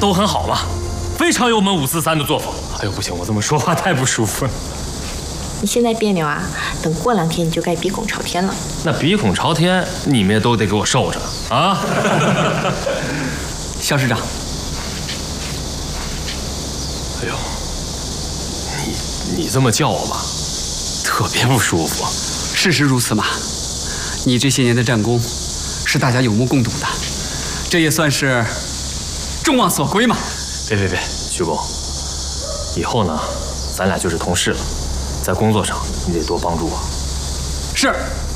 都很好嘛，非常有我们543的作风。哎呦，不行，我这么说话太不舒服了。 你现在别扭啊，等过2天你就该鼻孔朝天了。 那鼻孔朝天，你们也都得给我受着啊！ 肖市长， 哎呦，你这么叫我吧，特别不舒服。 事实如此嘛，你这些年的战功，是大家有目共睹的，这也算是众望所归嘛。 别，徐工，以后呢，咱俩就是同事了，在工作上你得多帮助我。 是。